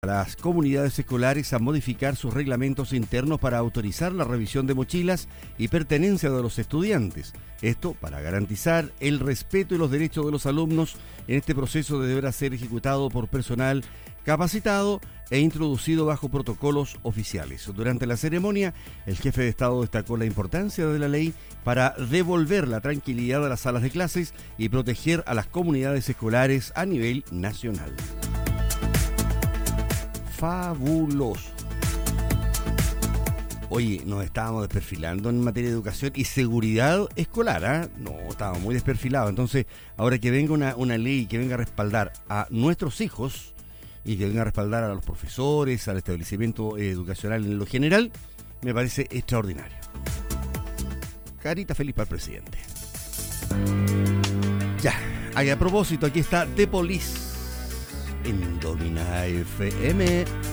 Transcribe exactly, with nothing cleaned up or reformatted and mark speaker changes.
Speaker 1: a las comunidades escolares a modificar sus reglamentos internos para autorizar la revisión de mochilas y pertenencia de los estudiantes. Esto para garantizar el respeto y los derechos de los alumnos en este proceso que deberá ser ejecutado por personal capacitado e introducido bajo protocolos oficiales. Durante la ceremonia, el jefe de Estado destacó la importancia de la ley para devolver la tranquilidad a las salas de clases y proteger a las comunidades escolares a nivel nacional. Fabuloso. Oye, nos estábamos desperfilando en materia de educación y seguridad escolar, ¿eh? No, estábamos muy desperfilados. Entonces, ahora que venga una, una ley que venga a respaldar a nuestros hijos y que venga a respaldar a los profesores, al establecimiento educacional en lo general, me parece extraordinario. Carita feliz para el presidente. Ya, a propósito, aquí está The Police en Domina F M.